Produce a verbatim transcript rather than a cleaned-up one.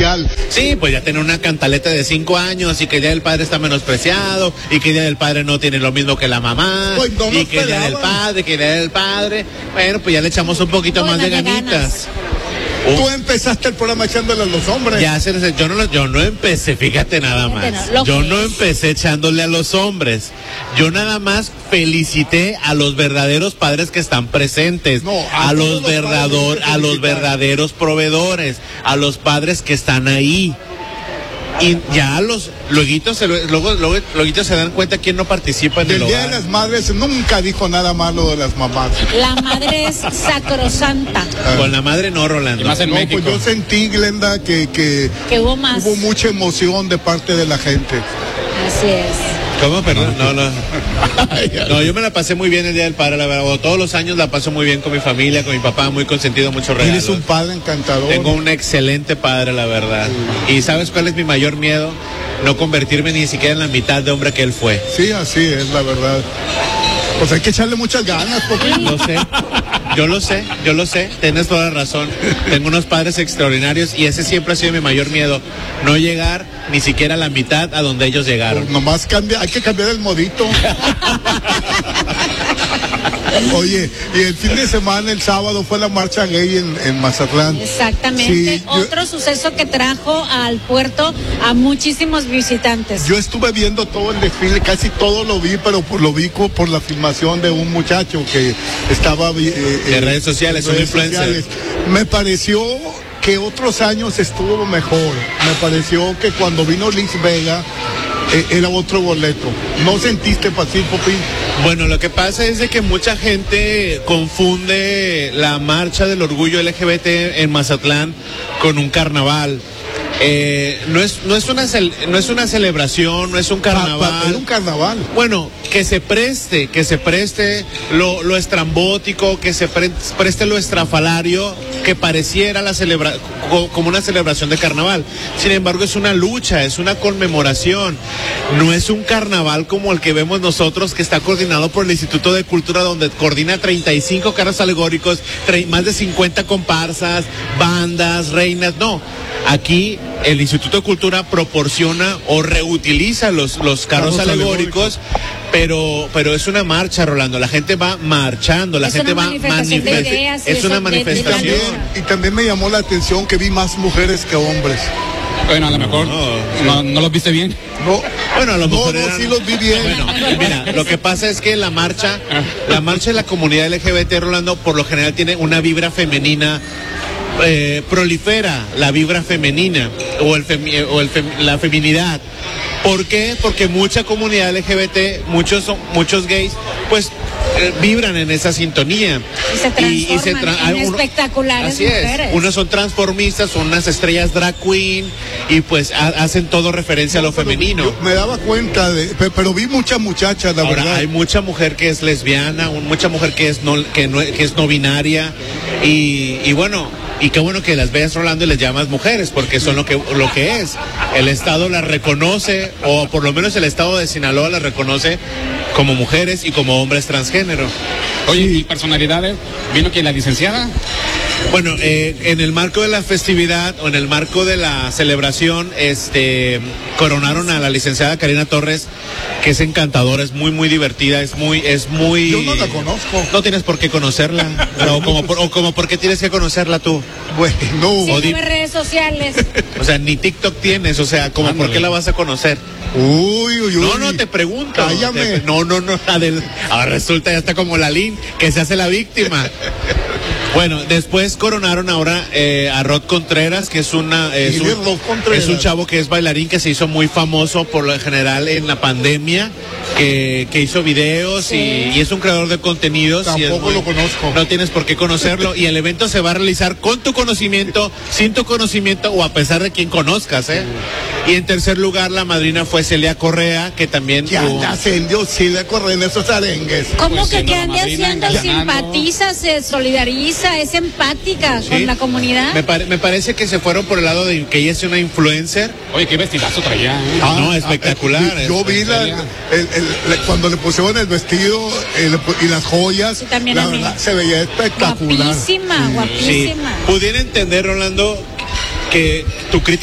social. Sí, pues ya tener una cantaleta de cinco años y que el día del padre está menospreciado y que el día del padre no tiene lo mismo que la mamá Pues no y que el día del padre, que el día del padre, bueno, pues ya le echamos un poquito Buenas más de de ganitas. ganas. Tú empezaste el programa echándole a los hombres. Ya se, yo no lo- yo no empecé, fíjate nada Fíjate, más. no, lo Yo que no es. empecé echándole a los hombres. Yo nada más felicité a los verdaderos padres que están presentes, No, a a todos los los padres verdador, hay que a los felicitar. verdaderos proveedores, a los padres que están ahí. Y ya los luego se luego, luego, luego se dan cuenta quién no participa en el Del Día de hogar. las Madres nunca dijo nada malo de las mamás. La madre es sacrosanta. Con la madre no, Rolando. Y más en No, México. pues yo sentí, Glenda, que, que Que hubo más. hubo mucha emoción de parte de la gente. Así es. ¿Cómo? Perdón. No, no. No, yo me la pasé muy bien el Día del Padre, la verdad. O todos los años la paso muy bien con mi familia, con mi papá, muy consentido, muchos regalos. Eres un padre encantador. Tengo un excelente padre, la verdad. ¿Y sabes cuál es mi mayor miedo? No convertirme ni siquiera en la mitad de hombre que él fue. Sí, así es, la verdad. Pues hay que echarle muchas ganas, porque Lo sé, yo lo sé, yo lo sé, tienes toda la razón. Tengo unos padres extraordinarios y ese siempre ha sido mi mayor miedo. No llegar ni siquiera a la mitad a donde ellos llegaron. nomás cambia, hay que cambiar el modito. Oye, y el fin de semana, el sábado, fue la marcha gay en, en Mazatlán. Exactamente. Sí, yo- Otro suceso que trajo al puerto a muchísimos visitantes. Yo estuve viendo todo el desfile, casi todo lo vi, pero por, lo vi co- por la filmación de un muchacho que estaba... eh, De eh, redes sociales, en un redes influencer. sociales. Me pareció que otros años estuvo mejor. Me pareció que cuando vino Liz Vega eh, era otro boleto. ¿No sentiste así, Popín? Bueno, lo que pasa es de que mucha gente confunde la marcha del orgullo L G B T en Mazatlán con un carnaval. Eh, no es no es una cel- no es una celebración, no es un Pa- pa- carnaval. Era un carnaval. Bueno, que se preste, que se preste lo, lo estrambótico, que se pre- preste lo estrafalario, que pareciera la celebra co- como una celebración de carnaval. Sin embargo, es una lucha, es una conmemoración. No es un carnaval como el que vemos nosotros, que está coordinado por el Instituto de Cultura, donde coordina treinta y cinco carros alegóricos, tre- más de cincuenta comparsas, bandas, reinas. No, aquí el Instituto de Cultura proporciona o reutiliza los, los carros, Carros alegóricos, pero pero es una marcha, Rolando. La gente va marchando, la Es gente una va manifestación de manifest- ideas y es eso una de- de manifestación. tradición. Y también me llamó la atención que vi más mujeres que hombres. Bueno, a lo mejor No, no, no los viste bien. No, Bueno, a lo no, mejor no, eran- sí los vi bien. Bueno, mira, lo que pasa es que la marcha, la marcha de la comunidad L G B T, Rolando, por lo general tiene una vibra femenina. Eh, prolifera la vibra femenina o, el femi- o el fem- la feminidad. ¿Por qué? Porque mucha comunidad L G B T, muchos son- muchos gays, pues eh, vibran en esa sintonía. Y se transforman tra- en hay uno- espectaculares así es. mujeres. Unos son transformistas, son unas estrellas drag queen y pues ha- hacen todo referencia a lo Pero femenino. yo me daba cuenta de, pe- pero vi muchas muchachas, la Ahora, verdad. hay mucha mujer que es lesbiana, un- mucha mujer que es no, que no, que es no binaria y, y bueno, y qué bueno que las veas, Rolando, y les llamas mujeres, porque son lo que, lo que es. El Estado las reconoce, o por lo menos el Estado de Sinaloa las reconoce como mujeres y como hombres transgénero. Oye, ¿y personalidades? ¿Vino que la licenciada? Bueno, eh, en el marco de la festividad o en el marco de la celebración, este, coronaron a la licenciada Karina Torres, que es encantadora, es muy, muy divertida, es muy, es muy. Yo no la conozco. No tienes por qué conocerla, o como, por, o como por qué tienes que conocerla tú. Bueno, Si o no di- ve redes sociales. O sea, ni TikTok tienes, o sea, como por qué la vas a conocer. uy, uy, uy. No, no, te pregunto. Cállame. Te- no, no, no. Adel- ahora resulta ya está como la Lin, que se hace la víctima. Bueno, después coronaron ahora eh, a Rod Contreras, que es una es ¿Quién es un, Rod Contreras? es un chavo que es bailarín, que se hizo muy famoso por lo general en la pandemia, que, que hizo videos Sí. y, y es un creador de contenidos. y es Tampoco muy- lo conozco. No tienes por qué conocerlo y el evento se va a realizar con tu conocimiento, sin tu conocimiento o a pesar de quien conozcas, ¿eh? Y en tercer lugar, la madrina fue Celia Correa, que también Ya tuvo- anda, Dios, sí le corren esos arengues. ¿Cómo Pues que siendo qué la ande madrina, haciendo? ganando. Simpatiza, se solidariza, es empática Sí. con la comunidad. Me, pare- me parece que se fueron por el lado de que ella es una influencer. Oye, qué vestidazo traía, ¿eh? Ah, no, espectacular. Yo es- vi la, el- el- le- cuando le pusieron el vestido el- y las joyas, Sí, también la a mí. verdad se veía espectacular. Guapísima, Sí, guapísima. pudiera entender, Rolando, que tu crítica